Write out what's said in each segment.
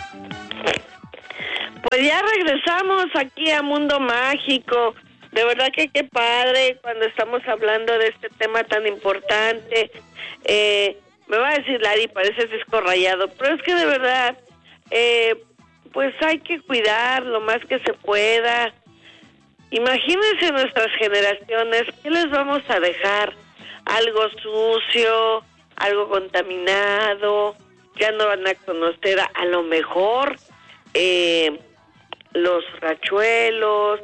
Pues ya regresamos aquí a Mundo Mágico. De verdad que qué padre cuando estamos hablando de este tema tan importante. Me va a decir Lari, parece disco rayado, pero es que de verdad, pues hay que cuidar lo más que se pueda. Imagínense nuestras generaciones, ¿qué les vamos a dejar? Algo sucio, algo contaminado, ya no van a conocer a lo mejor los rachuelos,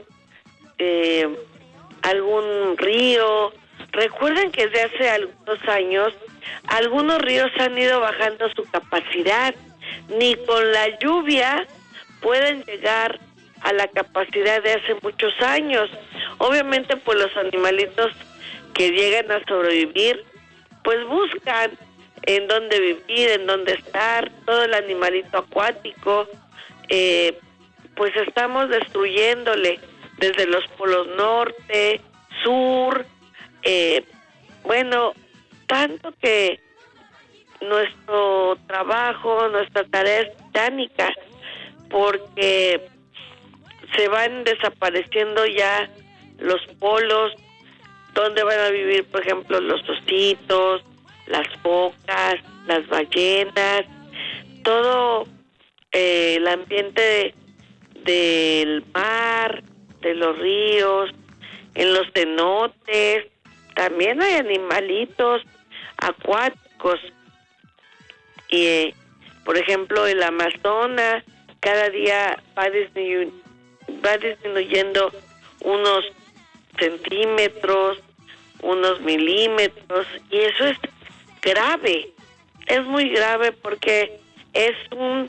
algún río. Recuerden que desde hace algunos años algunos ríos han ido bajando su capacidad, ni con la lluvia pueden llegar a la capacidad de hace muchos años. Obviamente pues los animalitos que llegan a sobrevivir pues buscan en dónde vivir, en dónde estar. Todo el animalito acuático pues estamos destruyéndole desde los polos norte, sur, bueno, tanto que nuestro trabajo, nuestra tarea es titánica, porque se van desapareciendo ya los polos, donde van a vivir, por ejemplo, los ositos, las focas, las ballenas, todo el ambiente del mar, de los ríos, en los cenotes, también hay animalitos acuáticos. Y, por ejemplo, el Amazonas cada día va disminuyendo unos centímetros, unos milímetros, y eso es grave, es muy grave porque es un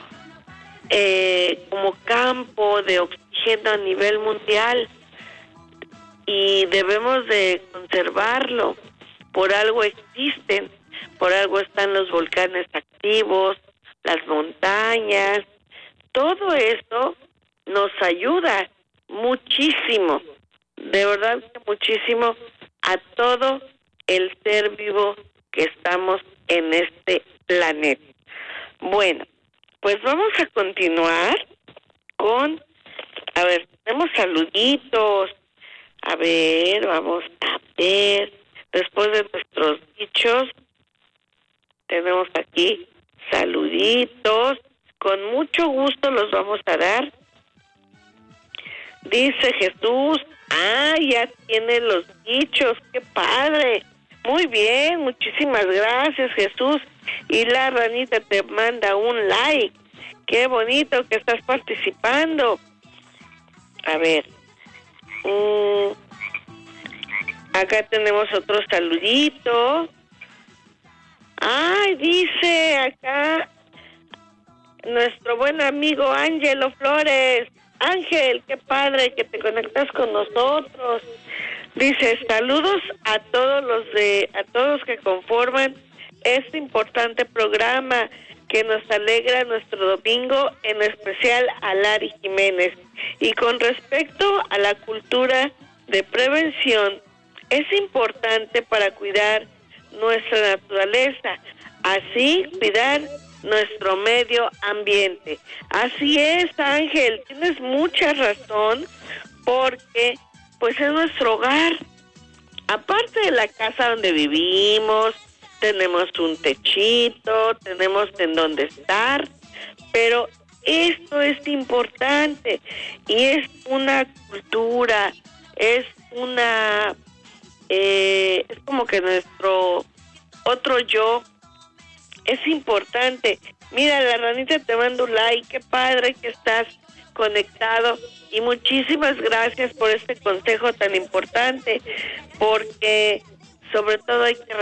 como campo de oxígeno a nivel mundial y debemos de conservarlo. Por algo existen, por algo están los volcanes activos, las montañas, todo eso nos ayuda muchísimo, de verdad que muchísimo, a todo el ser vivo que estamos en este planeta. Bueno, pues vamos a continuar con, a ver, tenemos saluditos, a ver, vamos a ver, después de nuestros dichos, tenemos aquí saluditos, con mucho gusto los vamos a dar. Dice Jesús, ya tiene los dichos, qué padre. Muy bien, muchísimas gracias, Jesús. Y la ranita te manda un like. Qué bonito que estás participando. A ver. Acá tenemos otro saludito. Dice acá nuestro buen amigo Ángelo Flores. Ángel, qué padre que te conectas con nosotros. Dice, saludos a todos que conforman este importante programa que nos alegra nuestro domingo, en especial a Lari Jiménez. Y con respecto a la cultura de prevención, es importante para cuidar nuestra naturaleza, así cuidar nuestro medio ambiente. Así es, Ángel, tienes mucha razón, porque pues es nuestro hogar. Aparte de la casa donde vivimos, tenemos un techito, tenemos en dónde estar, pero esto es importante y es una cultura, es una, es como que nuestro otro yo. Es importante. Mira, la ranita te manda un like, qué padre que estás conectado y muchísimas gracias por este consejo tan importante, porque sobre todo hay que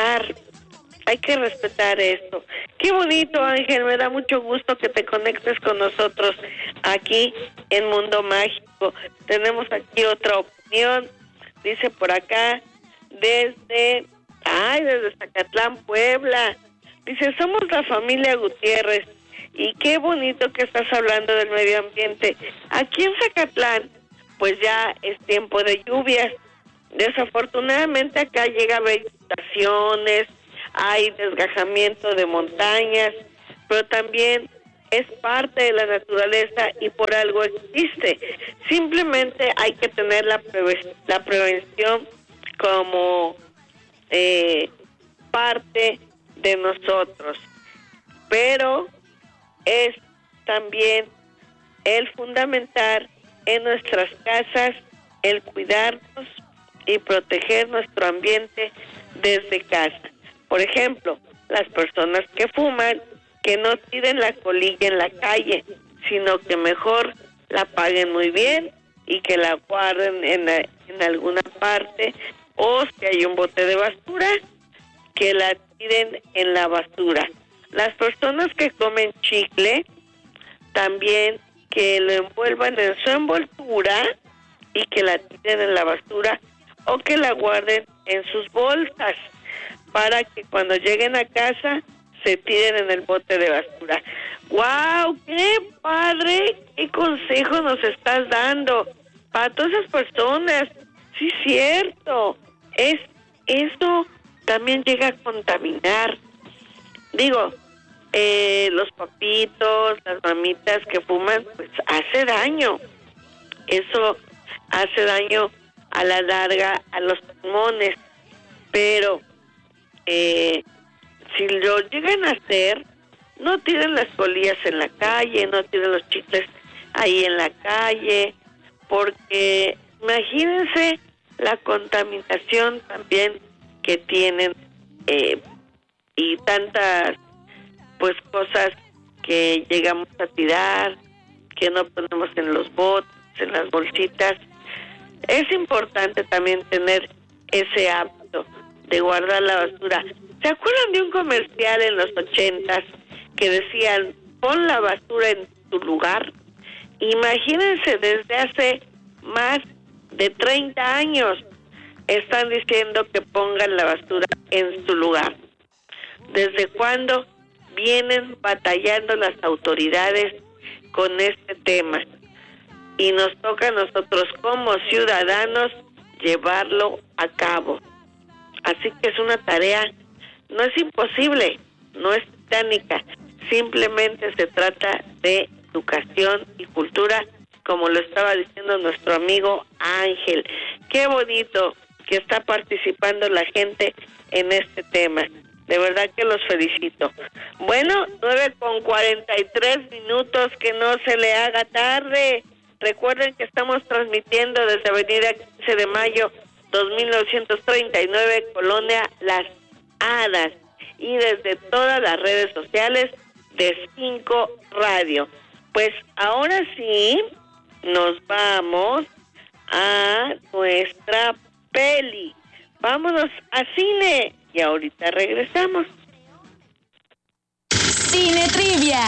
respetar esto. Qué bonito, Ángel, me da mucho gusto que te conectes con nosotros aquí en Mundo Mágico. Tenemos aquí otra opinión, dice por acá, desde Zacatlán, Puebla. Dice, somos la familia Gutiérrez y qué bonito que estás hablando del medio ambiente. Aquí en Zacatlán, pues ya es tiempo de lluvias. Desafortunadamente acá llega vegetaciones, hay desgajamiento de montañas, pero también es parte de la naturaleza y por algo existe. Simplemente hay que tener la prevención como parte de nosotros. Pero es también el fundamental en nuestras casas el cuidarnos y proteger nuestro ambiente desde casa. Por ejemplo, las personas que fuman, que no tiren la colilla en la calle, sino que mejor la paguen muy bien y que la guarden en alguna parte, o si hay un bote de basura, que la tiren en la basura. Las personas que comen chicle, también que lo envuelvan en su envoltura y que la tiren en la basura o que la guarden en sus bolsas para que cuando lleguen a casa se tiren en el bote de basura. ¡Wow! ¡Qué padre! ¿Qué consejo nos estás dando para todas esas personas? Sí, cierto. Eso también llega a contaminar. Digo, los papitos, las mamitas que fuman, pues hace daño. Eso hace daño a la larga a los pulmones. Pero si lo llegan a hacer, no tiren las colillas en la calle, no tiren los chicles ahí en la calle, porque imagínense la contaminación también que tienen y tantas pues cosas que llegamos a tirar, que no ponemos en los botes, en las bolsitas. Es importante también tener ese hábito de guardar la basura. ¿Se acuerdan de un comercial en los 80s que decían, pon la basura en tu lugar? Imagínense, desde hace más de 30 años están diciendo que pongan la basura en su lugar. ¿Desde cuándo vienen batallando las autoridades con este tema? Y nos toca a nosotros como ciudadanos llevarlo a cabo. Así que es una tarea, no es imposible, no es titánica, simplemente se trata de educación y cultura, como lo estaba diciendo nuestro amigo Ángel. Qué bonito que está participando la gente en este tema. De verdad que los felicito. Bueno, 9:43, que no se le haga tarde. Recuerden que estamos transmitiendo desde Avenida 15 de Mayo, 2939, Colonia Las Hadas, y desde todas las redes sociales de 5 Radio. Pues ahora sí, nos vamos a nuestra peli. Vámonos a cine y ahorita regresamos. Cine Trivia.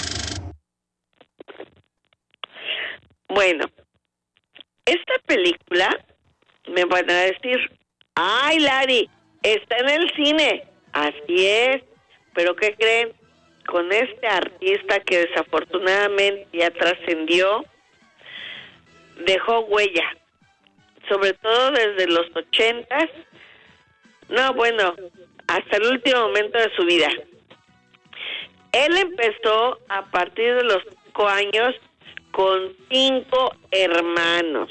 Bueno, esta película me van a decir, ay, Lari, está en el cine. Así es, pero ¿qué creen? Con este artista que desafortunadamente ya trascendió, dejó huella, sobre todo desde los 80s, no, bueno, hasta el último momento de su vida. Él empezó a partir de los 5 años con 5 hermanos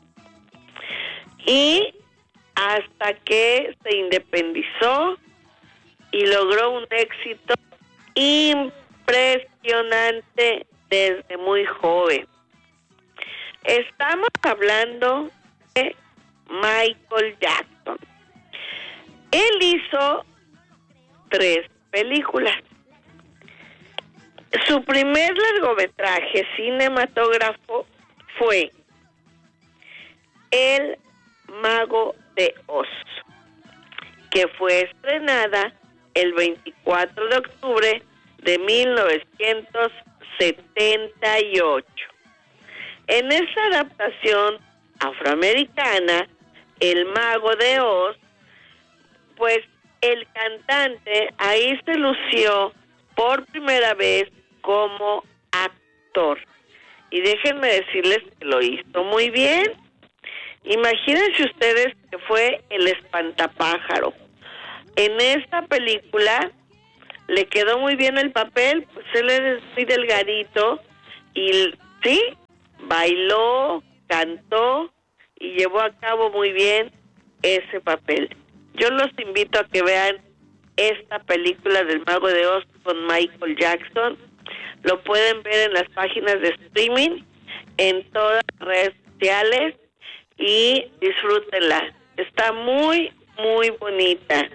y hasta que se independizó y logró un éxito impresionante desde muy joven. Estamos hablando de Michael Jackson. Él hizo 3 películas. Su primer largometraje cinematógrafo fue El Mago de Oz, que fue estrenada el 24 de octubre de 1978. En esa adaptación afroamericana, El Mago de Oz, pues el cantante ahí se lució por primera vez como actor. Y déjenme decirles que lo hizo muy bien. Imagínense ustedes que fue el espantapájaro. En esta película le quedó muy bien el papel, pues él es muy delgadito y sí, bailó, cantó y llevó a cabo muy bien ese papel. Yo los invito a que vean esta película del Mago de Oz con Michael Jackson. Lo pueden ver en las páginas de streaming, en todas las redes sociales y disfrútenla. Está muy, muy bonita.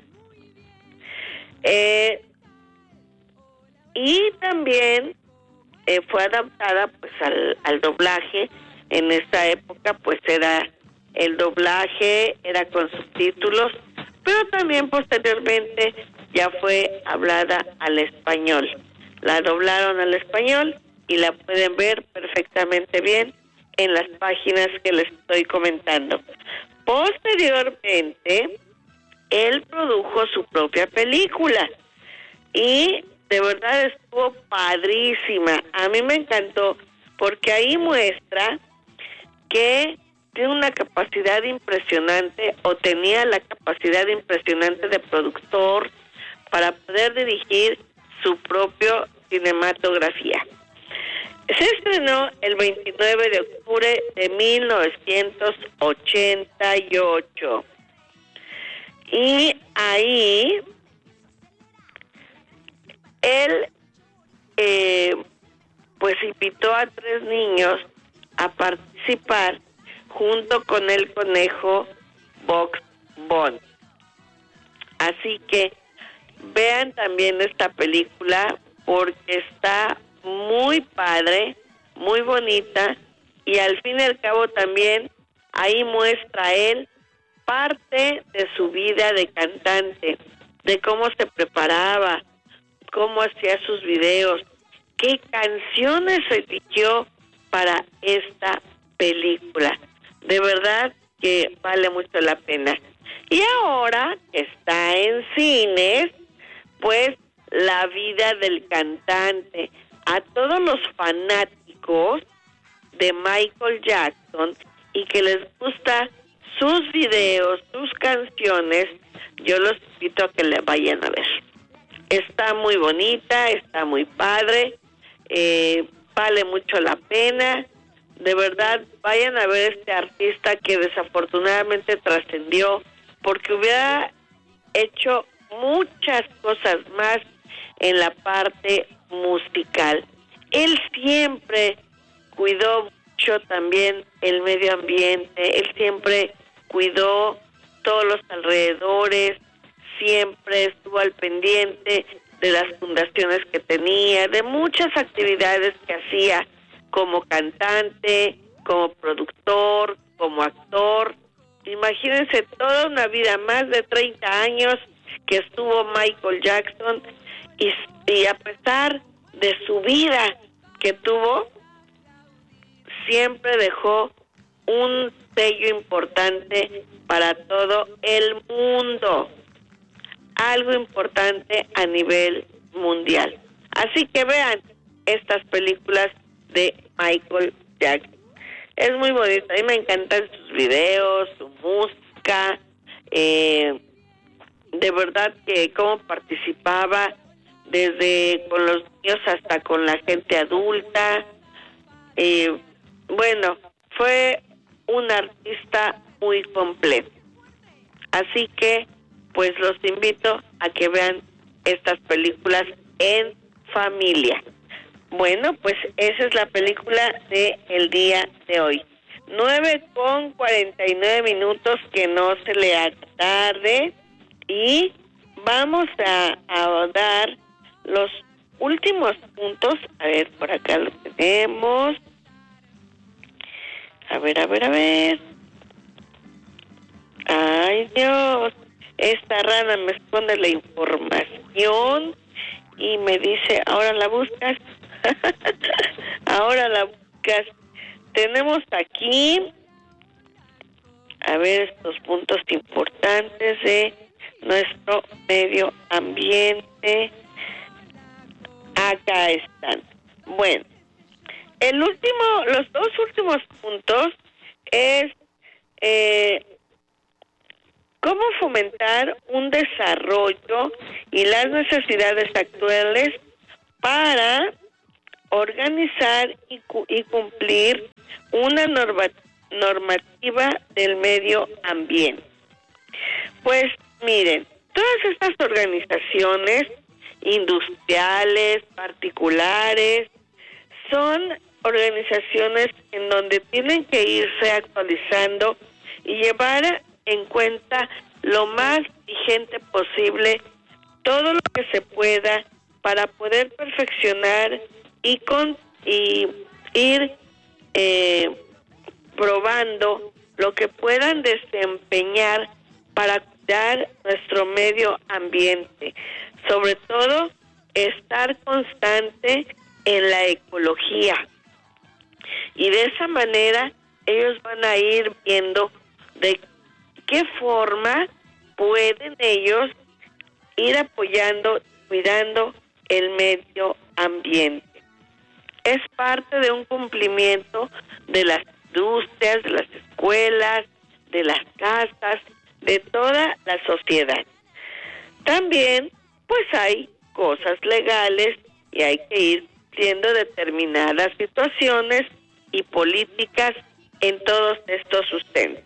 Y también fue adaptada pues al doblaje. En esa época pues era el doblaje, era con subtítulos, pero también posteriormente ya fue hablada al español. La doblaron al español y la pueden ver perfectamente bien en las páginas que les estoy comentando. Posteriormente, él produjo su propia película y de verdad estuvo padrísima. A mí me encantó porque ahí muestra que tiene una capacidad impresionante, o tenía la capacidad impresionante de productor para poder dirigir su propia cinematografía. Se estrenó el 29 de octubre de 1988. Y ahí él pues invitó a 3 niños a participar junto con el conejo Bugs Bunny. Así que vean también esta película porque está muy padre, muy bonita, y al fin y al cabo también ahí muestra él parte de su vida de cantante, de cómo se preparaba, cómo hacía sus videos, qué canciones eligió para esta película. De verdad que vale mucho la pena. Y ahora está en cines, pues, La vida del cantante. A todos los fanáticos de Michael Jackson y que les gusta sus videos, sus canciones, yo los invito a que le vayan a ver. Está muy bonita, está muy padre, vale mucho la pena. De verdad, vayan a ver este artista que desafortunadamente trascendió, porque hubiera hecho muchas cosas más en la parte musical. Él siempre cuidó mucho también el medio ambiente, él siempre cuidó todos los alrededores, siempre estuvo al pendiente de las fundaciones que tenía, de muchas actividades que hacía como cantante, como productor, como actor. Imagínense toda una vida, más de 30 años que estuvo Michael Jackson, y a pesar de su vida que tuvo, siempre dejó un sello importante para todo el mundo, algo importante a nivel mundial. Así que vean estas películas de Michael Jackson. Es muy bonito, a mí me encantan sus videos, su música, de verdad que cómo participaba desde con los niños hasta con la gente adulta. Bueno, fue un artista muy completo. Así que, pues los invito a que vean estas películas en familia. Bueno, pues esa es la película de el día de hoy. 9:49, que no se le haga tarde. Y vamos a dar los últimos puntos. A ver, por acá lo tenemos. A ver. Ay, Dios. Esta rana me esconde la información y me dice, ahora la buscas. Ahora la buscas. Tenemos aquí, a ver, estos puntos importantes de nuestro medio ambiente. Acá están. Bueno, los 2 últimos puntos es cómo fomentar un desarrollo y las necesidades actuales para organizar y cumplir una normativa del medio ambiente. Pues miren, todas estas organizaciones industriales, particulares, son organizaciones en donde tienen que irse actualizando y llevar en cuenta lo más vigente posible todo lo que se pueda para poder perfeccionar y ir probando lo que puedan desempeñar para cuidar nuestro medio ambiente. Sobre todo, estar constante en la ecología. Y de esa manera, ellos van a ir viendo de qué forma pueden ellos ir apoyando, cuidando el medio ambiente. Es parte de un cumplimiento de las industrias, de las escuelas, de las casas, de toda la sociedad. También, pues hay cosas legales y hay que ir cumpliendo determinadas situaciones y políticas en todos estos sustentos.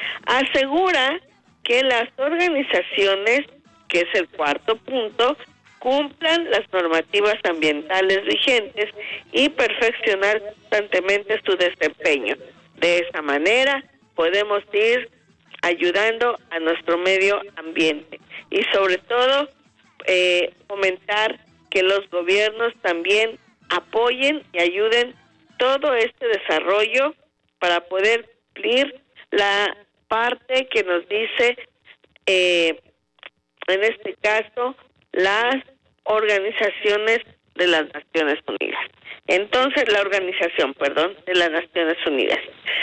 Asegura que las organizaciones, que es el cuarto punto, cumplan las normativas ambientales vigentes y perfeccionar constantemente su desempeño. De esa manera podemos ir ayudando a nuestro medio ambiente y sobre todo fomentar que los gobiernos también apoyen y ayuden todo este desarrollo para poder cumplir la parte que nos dice en este caso las organizaciones de las Naciones Unidas. Entonces, la organización, de las Naciones Unidas.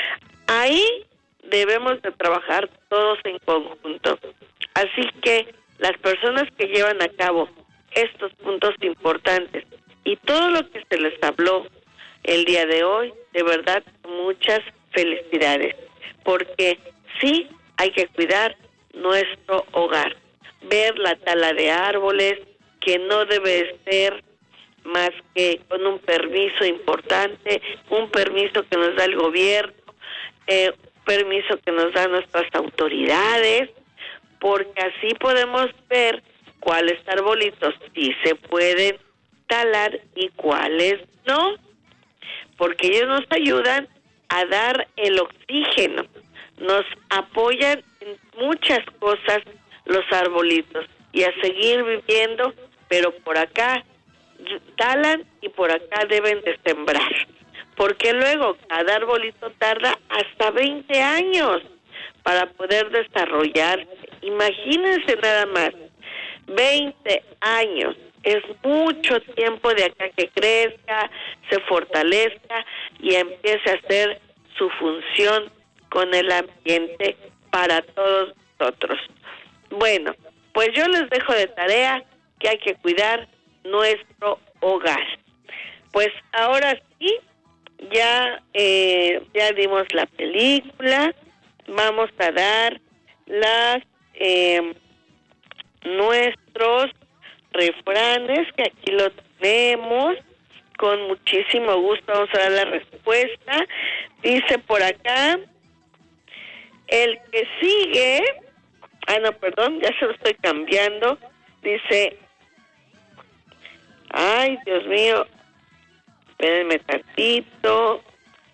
Ahí debemos de trabajar todos en conjunto. Así que las personas que llevan a cabo estos puntos importantes y todo lo que se les habló el día de hoy, de verdad, muchas felicidades. Porque sí hay que cuidar nuestro hogar. Ver la tala de árboles, que no debe ser más que con un permiso importante, un permiso que nos da el gobierno, un permiso que nos dan nuestras autoridades, porque así podemos ver cuáles arbolitos sí se pueden talar y cuáles no, porque ellos nos ayudan a dar el oxígeno, nos apoyan en muchas cosas los arbolitos y a seguir viviendo, pero por acá talan y por acá deben de sembrar, porque luego cada arbolito tarda hasta 20 años para poder desarrollarse. Imagínense nada más, 20 años, es mucho tiempo de acá que crezca, se fortalezca y empiece a hacer su función con el ambiente para todos nosotros. Bueno, pues yo les dejo de tarea que hay que cuidar nuestro hogar. Pues ahora sí, ya dimos la película, vamos a dar nuestros refranes, que aquí lo tenemos, con muchísimo gusto vamos a dar la respuesta. Dice por acá, el que sigue, ya se lo estoy cambiando, dice, ay, Dios mío, espérenme tantito.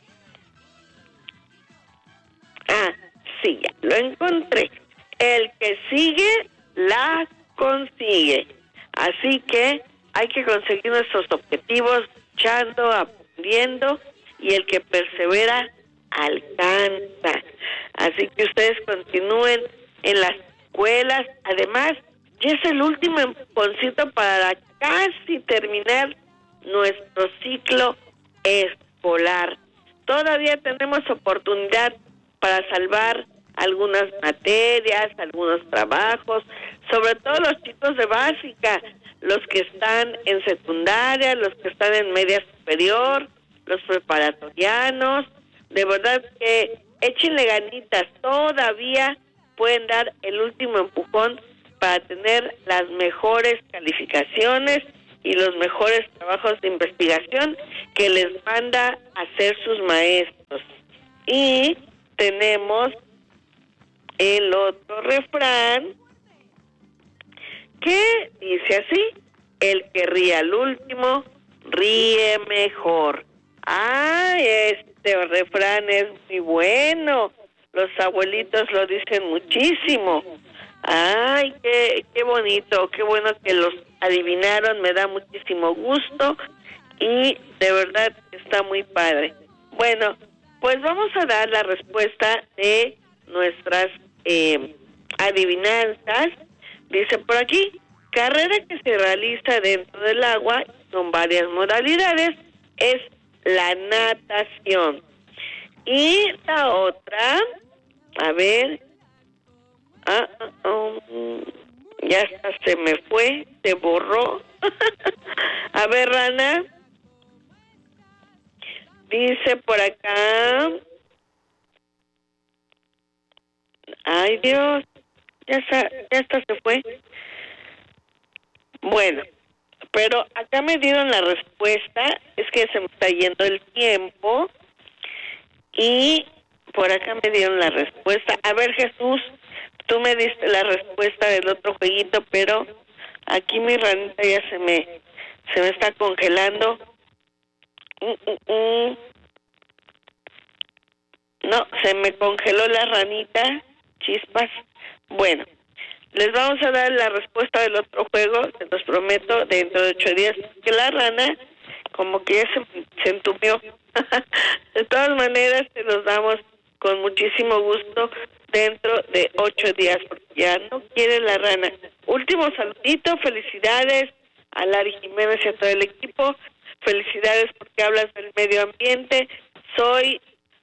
Sí, ya lo encontré. El que sigue, la consigue. Así que hay que conseguir nuestros objetivos, luchando, aprendiendo, y el que persevera, alcanza. Así que ustedes continúen en las escuelas. Además, ya es el último empujoncito para casi terminar nuestro ciclo escolar. Todavía tenemos oportunidad para salvar algunas materias, algunos trabajos, sobre todo los chicos de básica, los que están en secundaria, los que están en media superior, los preparatorianos. De verdad que échenle ganitas, todavía pueden dar el último empujón para tener las mejores calificaciones y los mejores trabajos de investigación que les manda a hacer sus maestros. Y tenemos el otro refrán que dice así: el que ríe al último, ríe mejor. Este refrán es muy bueno. Los abuelitos lo dicen muchísimo. Ay, qué bonito, qué bueno que los adivinaron, me da muchísimo gusto y de verdad está muy padre. Bueno, pues vamos a dar la respuesta de nuestras adivinanzas. Dice por aquí: carrera que se realiza dentro del agua con varias modalidades es la natación. Y la otra, a ver, ya hasta se me fue, se borró. A ver, Rana, dice por acá, ay Dios, ya hasta se fue. Bueno, pero acá me dieron la respuesta, es que se me está yendo el tiempo, y por acá me dieron la respuesta. A ver, Jesús, tú me diste la respuesta del otro jueguito, pero aquí mi ranita ya se me está congelando. No, se me congeló la ranita, chispas. Bueno, les vamos a dar la respuesta del otro juego, se los prometo, dentro de 8 días, que la rana como que ya se entumió. De todas maneras, se los damos con muchísimo gusto dentro de 8 días, porque ya no quiere la rana. Último saludito, felicidades a Lari Jiménez y a todo el equipo. Felicidades porque hablas del medio ambiente. Soy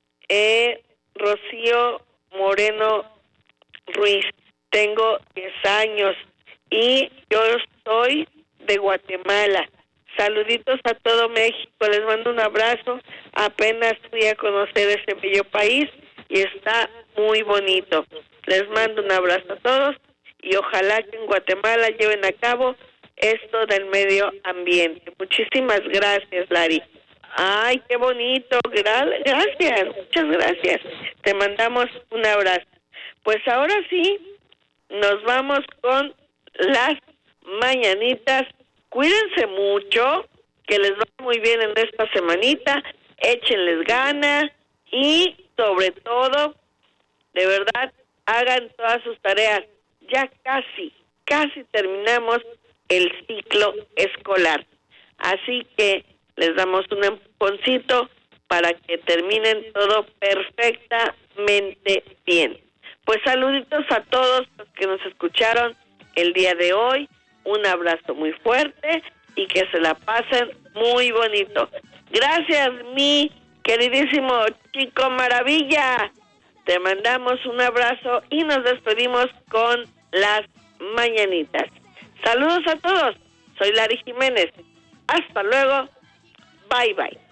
Rocío Moreno Ruiz. Tengo 10 años y yo soy de Guatemala. Saluditos a todo México, les mando un abrazo. Apenas fui a conocer este bello país y está muy bonito. Les mando un abrazo a todos y ojalá que en Guatemala lleven a cabo esto del medio ambiente. Muchísimas gracias, Lari. Ay, qué bonito. Gracias, muchas gracias. Te mandamos un abrazo. Pues ahora sí, nos vamos con las mañanitas. Cuídense mucho, que les va muy bien en esta semanita, échenles ganas y sobre todo, de verdad, hagan todas sus tareas. Ya casi terminamos el ciclo escolar. Así que les damos un empujoncito para que terminen todo perfectamente bien. Pues saluditos a todos los que nos escucharon el día de hoy. Un abrazo muy fuerte y que se la pasen muy bonito. Gracias, mi queridísimo Chico Maravilla. Te mandamos un abrazo y nos despedimos con las mañanitas. Saludos a todos. Soy Lari Jiménez. Hasta luego. Bye, bye.